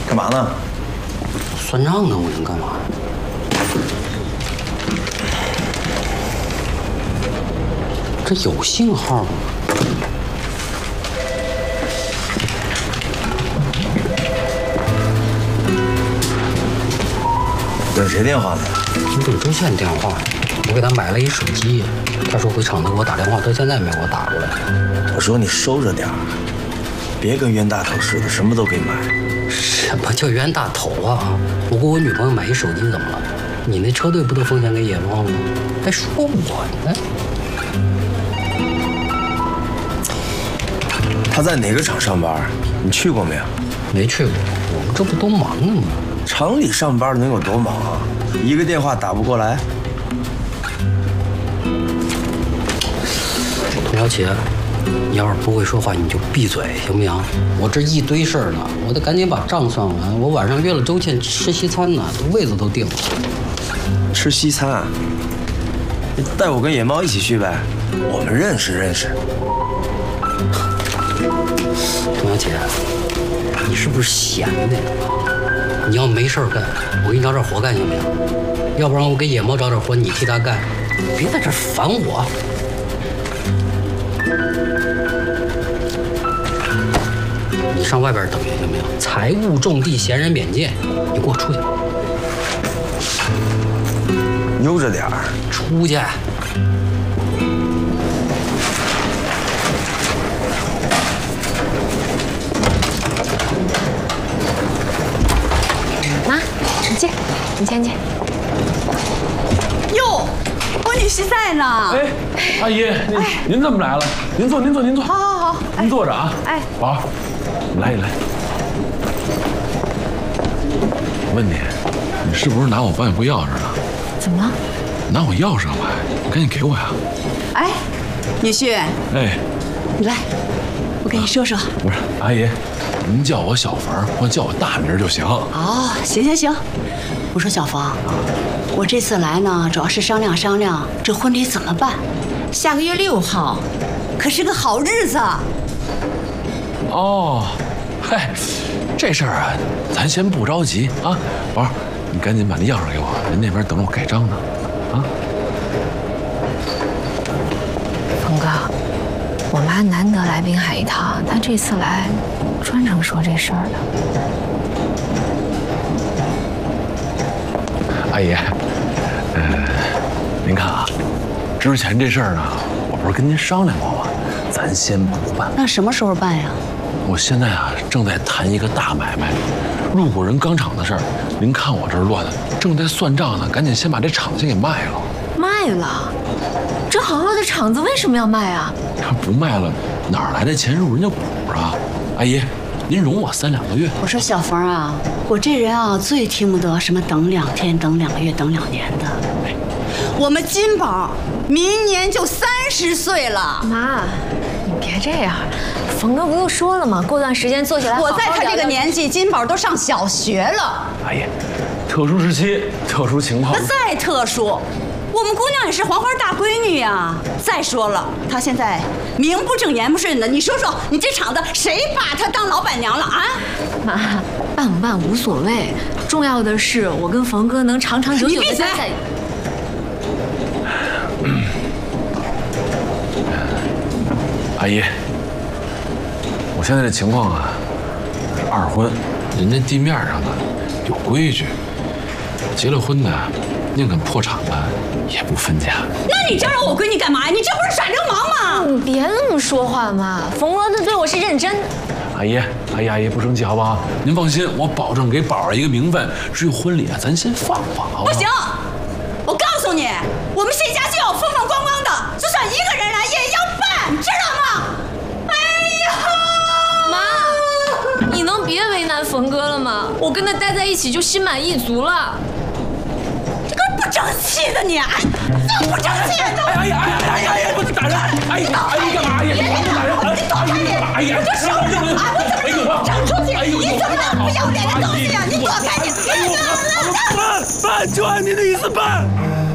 干嘛呢？ 算账呢，我能干嘛？这有信号吗？ 等谁电话呢？ 等周宪电话，我给他买了一手机，他说回厂子给我打电话，到现在没给我打过来。 我说你收着点儿，别跟冤大头似的，什么都给买。 什么叫冤大头啊？我给我女朋友买一手机怎么了？你那车队不都奉献给野猫了吗？还说我呢？ 他在哪个厂上班？你去过没有？ 没去过，我们这不都忙呢吗？ 厂里上班能有多忙啊？一个电话打不过来。 童小琪，你要是不会说话，你就闭嘴，行不行？我这一堆事儿呢，我得赶紧把账算完。我晚上约了周倩吃西餐呢，位子都定了。 吃西餐？你带我跟野猫一起去呗，我们认识认识。 童小琪，你是不是闲的呀？你要没事干，我给你找点活干行不行？要不然我给野猫找点活，你替他干，别在这烦我。你上外边等下行不行？财务重地，闲人免见，你给我出去。 悠着点儿， 出去。 妈，你进，你先进。 哟，婚礼西赛呢？ 哎，阿姨，您怎么来了？您坐，您坐，您坐。 好好好， 您坐着啊。 哎， 宝儿，来一来。我问你，你是不是拿我保险柜钥匙呢？ 怎么了？ 拿我钥匙干嘛呀？你赶紧给我呀！ 哎，女婿， 哎， 你来，我跟你说说。 不是，阿姨，您叫我小冯，或叫我大名就行。 哦，行行行。我说小冯，我这次来呢，主要是商量商量这婚礼怎么办。下个月6号，可是个好日子。 哦，嗨，这事儿啊，咱先不着急啊。宝儿，你赶紧把那钥匙给我，人那边等着我盖章呢。啊， 峰哥，我妈难得来滨海一趟，她这次来专程说这事儿的。 阿姨，您看啊，之前这事儿呢，我不是跟您商量过吗？咱先不办。 那什么时候办呀？ 我现在啊，正在谈一个大买卖，入股人钢厂的事儿。您看我这儿乱的，正在算账呢，赶紧先把这厂先给卖了。 卖了？这好好的厂子为什么要卖啊？ 不卖了，哪儿来的钱入人家股啊？阿姨，您容我3-2个月。 我说小冯啊，我这人啊最听不得什么等2天、等2个月、等2年的。我们金宝明年就30岁了。 妈，你别这样，冯哥不都说了吗？过段时间坐下来好好聊聊。 我在他这个年纪，金宝都上小学了。 阿姨，特殊时期，特殊情况。 那再特殊，我们姑娘也是黄花大闺女呀。再说了，她现在名不正言不顺的，你说说，你这厂子谁把她当老板娘了啊？ 妈，办不办无所谓，重要的是我跟冯哥能长长久久的待在。 阿姨，我现在这情况啊，是2婚，人家地面上呢有规矩，结了婚的宁肯破产了也不分家。 那你招惹我闺女干嘛呀？你这不是耍流氓吗？ 你别那么说话嘛，冯哥他对我是认真的。 阿姨，阿姨不生气好不好？您放心，我保证给宝儿一个名分。至于婚礼啊，咱先放放，好不好？ 不行，我告诉你，我们谢家就要风风光光的，就算一个人来也要办，知道吗？ 妈，你能别为难冯哥了吗？我跟他待在一起就心满意足了。 这个不争气的你，这不争气的！ 哎，不是打人！阿姨干嘛？阿姨不打人！ 你躲开点！ 阿姨， 我就说了啊，我怎么能整出去？你怎么那么不要脸的东西啊！你躲开点！ 办就按您的意思办。